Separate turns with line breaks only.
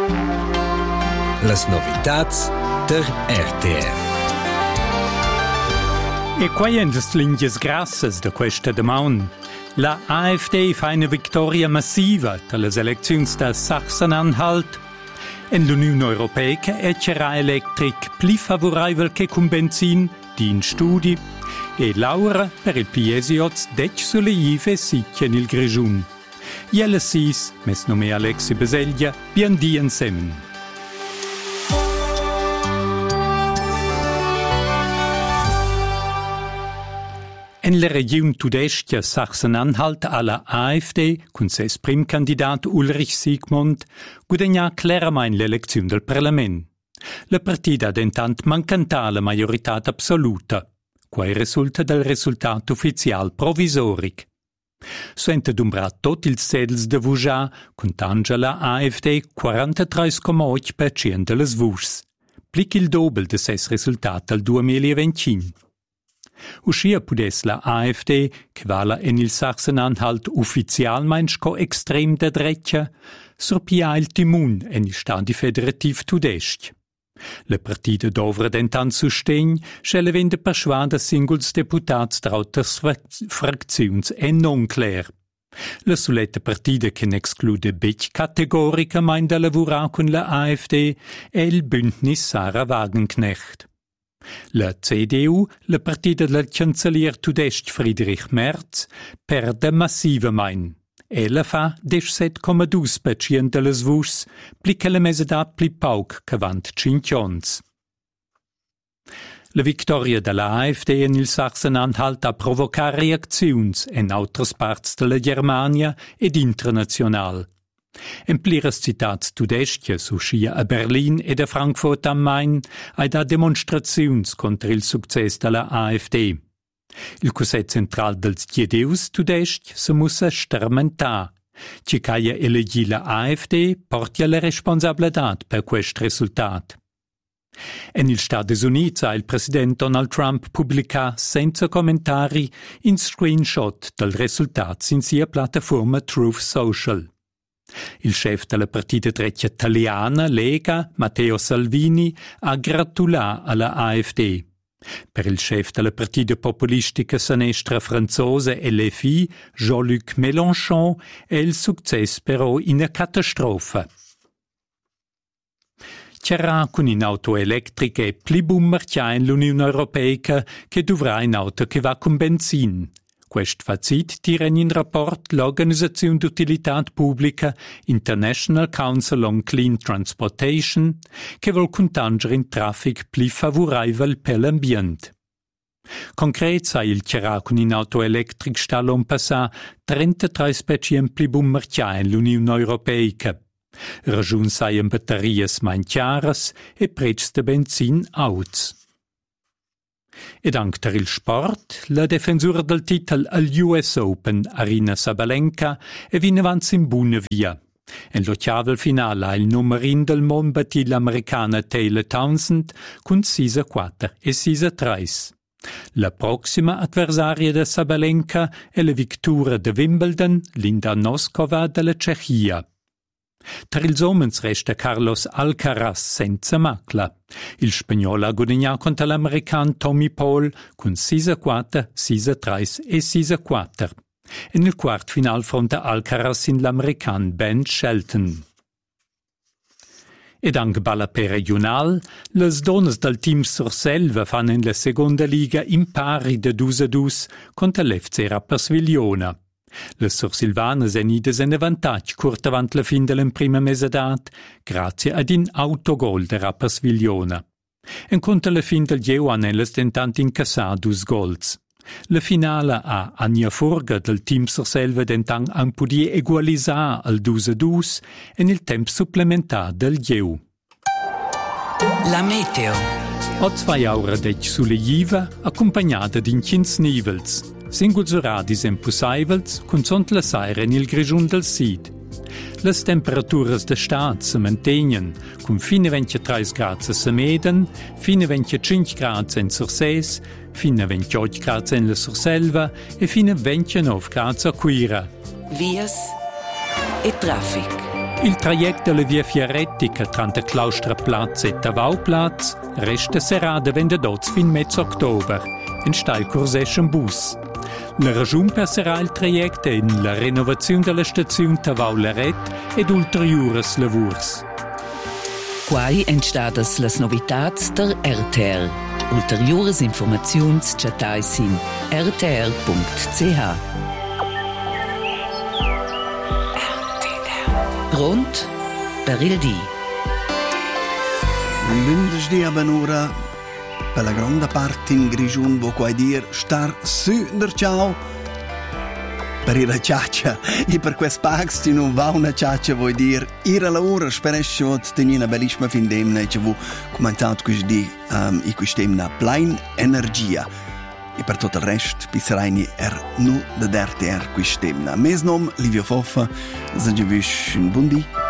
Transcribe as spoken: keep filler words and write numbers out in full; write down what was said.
Las novitats der R T R.
E quai en las linges grassas de questa demaun. La A F D fa una vittoria massiva dalle elezioni da Sachsen-Anhalt. En l'Unione Europea è c'era electric pli favorevole che con benzin di in studi e Laura per il P S I dec sulle ive sicchen il Grigiun. Iella sis, mes nome Alexi Beseglia, bien di insemen. En la regione tudestia Sachsen-Anhalt alla A F D, con ses prim candidat Ulrich Siegmund, guadagna claramente l'elezione del Parlament. La partita ha intant mancantà la majorità assoluta, quai risulta dal risultato ufficiale provisoric. Suente d'umbra tot ils sedels de vujar, contanga la A F D quarantatré virgola otto per cento delles vuschs, plic il doppel de ses risultat al duemilaventinc. Uscia pudes la A F D, che vala en il Sachsen-Anhalt ufficialmein sco extrem da dreccia, surpia il timun en il stadi federativ tudesc. La partita dovra dentant sustegn, schelle vende persuada singuls deputats trauters fracziuns e non cler. La suletta partita che n'exclude bec categoricamente da lavorare con la A F D è il Bündnis Sarah Wagenknecht. La C D U, la partita del cancellier tudesc Friedrich Merz, perde massivamente. Ella fa diciassette virgola due per cento delle vuschs, pli che la mesedat pli pauc che vant cinquanta. La vittoria della A F D in il Sachsen-Anhalt ha provocato reazioni in altre parti della Germania ed internazionale. In pliras citats tudeschias uscia a Berlin ed a Frankfurt am Main ha da demonstraziuns contro il success della A F D. Il Cusset central dels Giedeus tudesc se mussa stermentar. Ci caia elegi la A F D portia la responsabilitat per quest resultat. En il Stati Uniti ha il president Donald Trump pubblica senza commentari in screenshot del risultat in sia piattaforma Truth Social. Il chef della partita treccia italiana, Lega, Matteo Salvini, ha gratulato alla A F D. Per il chef della partita populistica sinistra francese L F I, Jean-Luc Mélenchon, è il successo però una catastrofe. C'era con un'auto elettrica e pli bun marcià in l'Unione Europea che dovrà un'auto che va con benzin. Quest facit tira in rapport l'Organizzazione d'Utilità Pubblica International Council on Clean Transportation, che vuol contangere in traffic pli favorevole per l'ambiente. Concret sai il chiarà con in auto electric stallon passà trentatré per cento pli bun marcià in l'Unione Europea. Ragiun sai in batterias main chiaras e prezz de benzin auts. Ed anche per il sport, la difensura del titolo al U S Open, Aryna Sabalenka, è vin avanti in buona via. En l'ottava finale ha il numerin del mondo battì l'americana Taylor Townsend con sei a quattro e sei a tre. La prossima avversaria di Sabalenka è la vittoria di Wimbledon, Linda Noskova della Cechia. Tra ils homens resta Carlos Alcaraz senza macla. Il spagnolo ha guadagnato contro l'americano Tommy Paul con sei a quattro, sei a tre e sei a quattro. E nel quarto final fronte Alcaraz in l'americano Ben Shelton. Ed anche balla per regional, le donne del team Surselva fanno in la seconda liga in pari de due a due contro l'F C Rapperswil-Jona. Le sursilvane sen ides en avantatg curt avant la fin della prima mesedat, grazie ad in autogol de Rapperswil-Jona. En contra la fin del Geu han elles tentant incassar dus gols. La finale a Anja Furga del team Surselva dentant an pudi egualisar al due a due en il temp supplementar del Geu.
La meteo.
Ho zwei aura dec sulle Jiva, accompagnata di incins nivels. Singuls oradis en possibels, con sont la saira in il Grigiun del Sid. Les temperaturas de stat se mantenien, con fine ventitré gradi a Sameden, fine venticinque gradi in Surses, fine ventotto gradi in la Surselva e fine ventinove gradi a Quira.
Vias e traffic.
Il trajecto della via Fiaretti tra il Claustraplatz e Tavauplatz resta serrada vendedots fin mezzo ottober, in stai corseschen bus. La ragione per serrare il trajecto è la renovazione della stazione Tavau-Leret ed ulteriores lavurs.
Quai entstadas las novitats der R T R. Ulteriores informaziuns chatais in r t r punct c h. Rund per il dì.
Lunedì a Benura, per la grande parte in Grigiun, vuoi quai dir star su der ciao. Per la ciaccia, e per quest pax ti non va una ciaccia, vuoi dir, ira la ora, speresce vot tenir una bellissima fin demna, che vu commentato così um, e quest'emna plain energia. E per tutto il resto, pisserai er nu da R T R quest'emna. Mes nom, Livio Foffa, se già un buon dì.